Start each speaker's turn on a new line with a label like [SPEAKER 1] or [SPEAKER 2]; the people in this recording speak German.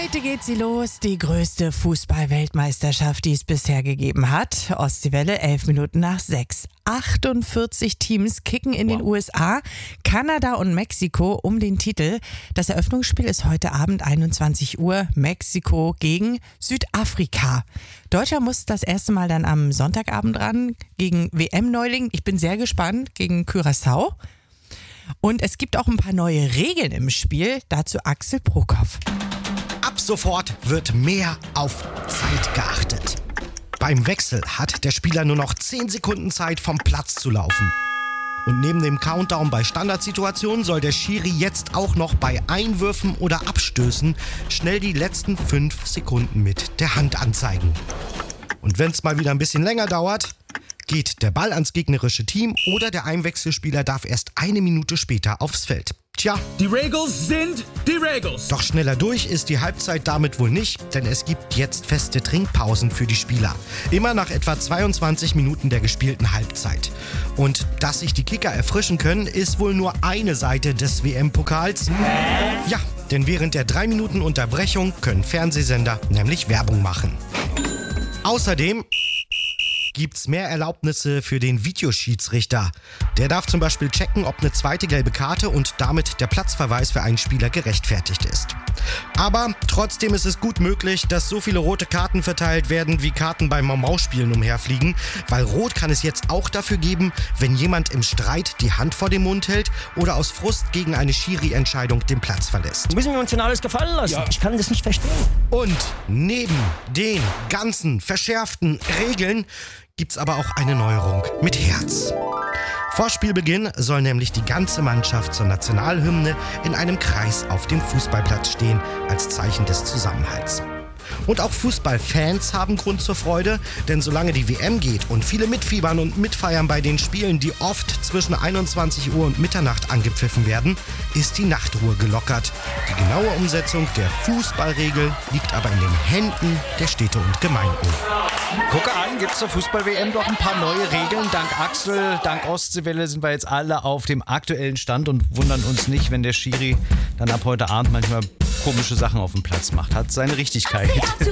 [SPEAKER 1] Heute geht sie los, die größte Fußball-Weltmeisterschaft, die es bisher gegeben hat. Ostseewelle, 11:06. 48 Teams kicken in den USA, Kanada und Mexiko um den Titel. Das Eröffnungsspiel ist heute Abend 21 Uhr, Mexiko gegen Südafrika. Deutschland muss das erste Mal dann am Sonntagabend ran gegen WM-Neuling. Ich bin sehr gespannt, gegen Curaçao. Und es gibt auch ein paar neue Regeln im Spiel, dazu Axel Brockhoff.
[SPEAKER 2] Ab sofort wird mehr auf Zeit geachtet. Beim Wechsel hat der Spieler nur noch 10 Sekunden Zeit, vom Platz zu laufen. Und neben dem Countdown bei Standardsituationen soll der Schiri jetzt auch noch bei Einwürfen oder Abstößen schnell die letzten 5 Sekunden mit der Hand anzeigen. Und wenn es mal wieder ein bisschen länger dauert, geht der Ball ans gegnerische Team oder der Einwechselspieler darf erst 1 Minute später aufs Feld. Tja,
[SPEAKER 3] die Regels sind die Regels.
[SPEAKER 2] Doch schneller durch ist die Halbzeit damit wohl nicht, denn es gibt jetzt feste Trinkpausen für die Spieler. Immer nach etwa 22 Minuten der gespielten Halbzeit. Und dass sich die Kicker erfrischen können, ist wohl nur eine Seite des WM-Pokals. Ja, denn während der 3 Minuten Unterbrechung können Fernsehsender nämlich Werbung machen. Außerdem gibt's mehr Erlaubnisse für den Videoschiedsrichter. Der darf zum Beispiel checken, ob eine zweite gelbe Karte und damit der Platzverweis für einen Spieler gerechtfertigt ist. Aber trotzdem ist es gut möglich, dass so viele rote Karten verteilt werden, wie Karten bei Mau-Mau-Spielen umherfliegen, weil Rot kann es jetzt auch dafür geben, wenn jemand im Streit die Hand vor den Mund hält oder aus Frust gegen eine Schiri-Entscheidung den Platz verlässt.
[SPEAKER 4] Müssen wir uns denn alles gefallen lassen? Ja. Ich kann das nicht verstehen.
[SPEAKER 2] Und neben den ganzen verschärften Regeln gibt's aber auch eine Neuerung mit Herz. Vor Spielbeginn soll nämlich die ganze Mannschaft zur Nationalhymne in einem Kreis auf dem Fußballplatz stehen, als Zeichen des Zusammenhalts. Und auch Fußballfans haben Grund zur Freude, denn solange die WM geht und viele mitfiebern und mitfeiern bei den Spielen, die oft zwischen 21 Uhr und Mitternacht angepfiffen werden, ist die Nachtruhe gelockert. Die genaue Umsetzung der Fußballregel liegt aber in den Händen der Städte und Gemeinden.
[SPEAKER 5] Gucke an, gibt's zur Fußball-WM doch ein paar neue Regeln. Dank Axel, dank Ostseewelle sind wir jetzt alle auf dem aktuellen Stand und wundern uns nicht, wenn der Schiri dann ab heute Abend manchmal komische Sachen auf dem Platz macht. Hat seine Richtigkeit.